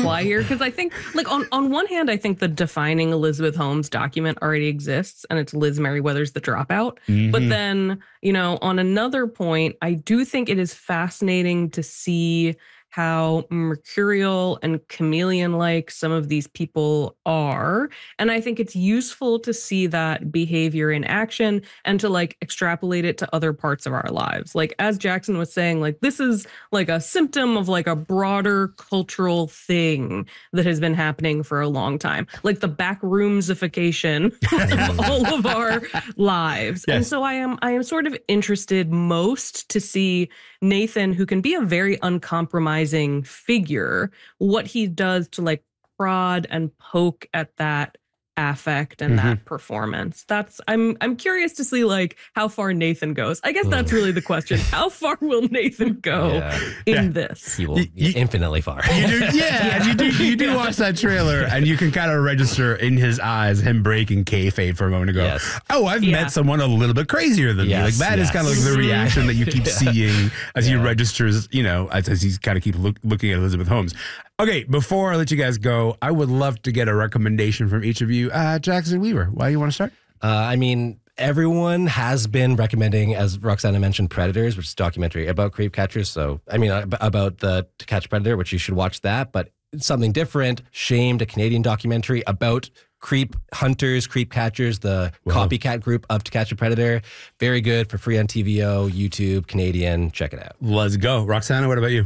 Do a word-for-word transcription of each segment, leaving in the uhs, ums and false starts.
apply here, because I think, like, on, on one hand, I think the Defining Elizabeth Holmes document already exists, and it's Liz Merriweather's The Dropout. Mm-hmm. But then, you know, on another point, I do think it is fascinating to see how mercurial and chameleon-like some of these people are. And I think it's useful to see that behavior in action and to like extrapolate it to other parts of our lives. Like, as Jackson was saying, like, this is like a symptom of like a broader cultural thing that has been happening for a long time, like the back roomsification of all of our lives. Yes. And so I am I am sort of interested most to see Nathan, who can be a very uncompromising figure, what he does to like prod and poke at that affect and mm-hmm. that performance. That's I'm I'm curious to see like how far Nathan goes. I guess that's really the question. How far will Nathan go yeah. in yeah. this? He will you, infinitely far. You do, yeah, you do you do watch that trailer and you can kind of register in his eyes him breaking kayfabe for a moment ago. Yes. Oh, I've yeah. met someone a little bit crazier than yes, me. Like that yes. is kind of like the reaction that you keep yeah. seeing as yeah. he registers, you know, as, as he's kind of keep look, looking at Elizabeth Holmes. Okay, before I let you guys go, I would love to get a recommendation from each of you. Uh, Jackson Weaver, why do you want to start? Uh, I mean, everyone has been recommending, as Roxana mentioned, Predators, which is a documentary about creep catchers. So, I mean, about the To Catch a Predator, which you should watch that. But something different, Shamed, a Canadian documentary about creep hunters, creep catchers, the Whoa. copycat group of To Catch a Predator. Very good, for free on T V O, YouTube, Canadian. Check it out. Let's go. Roxana, what about you?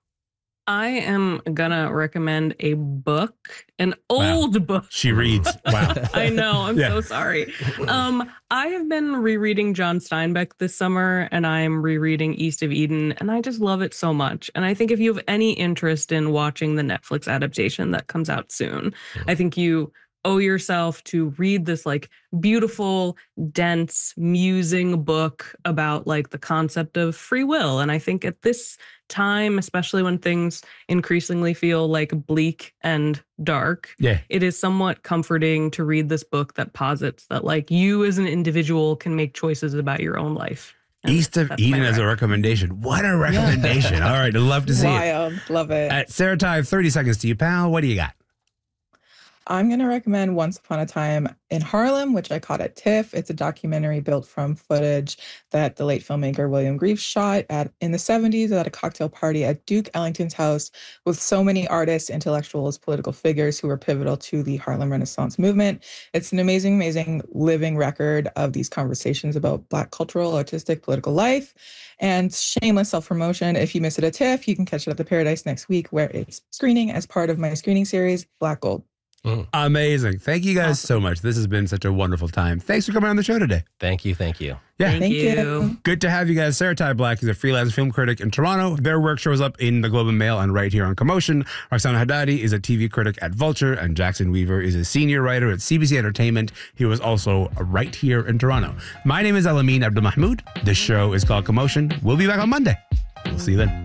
I am gonna recommend a book, an old wow. book. She reads. Wow. I know. I'm yeah. so sorry. Um, I have been rereading John Steinbeck this summer, and I'm rereading East of Eden, and I just love it so much. And I think if you have any interest in watching the Netflix adaptation that comes out soon, mm-hmm. I think you owe yourself to read this like beautiful, dense, musing book about like the concept of free will. And I think at this time, especially when things increasingly feel like bleak and dark, yeah. it is somewhat comforting to read this book that posits that like you as an individual can make choices about your own life. And East of Eden as a recommendation. What a recommendation. Yeah. All right. I'd love to see Wild. it. Love it. Uh, Sarah Ty, thirty seconds to you, pal. What do you got? I'm going to recommend Once Upon a Time in Harlem, which I caught at TIFF. It's a documentary built from footage that the late filmmaker William Greaves shot at in the seventies at a cocktail party at Duke Ellington's house with so many artists, intellectuals, political figures who were pivotal to the Harlem Renaissance movement. It's an amazing, amazing living record of these conversations about Black cultural, artistic, political life. And shameless self-promotion, if you miss it at TIFF, you can catch it at the Paradise next week, where it's screening as part of my screening series, Black Gold. Mm. Amazing. Thank you guys awesome. so much. This has been such a wonderful time. Thanks for coming on the show today. Thank you. Thank you. Yeah. Thank, thank you. you. Good to have you guys. Sarah Ty Black is a freelance film critic in Toronto. Their work shows up in the Globe and Mail and right here on Commotion. Roxana Haddadi is a T V critic at Vulture, and Jackson Weaver is a senior writer at C B C Entertainment. He was also right here in Toronto. My name is Alameen Abdul Mahmoud. This show is called Commotion. We'll be back on Monday. We'll see you then.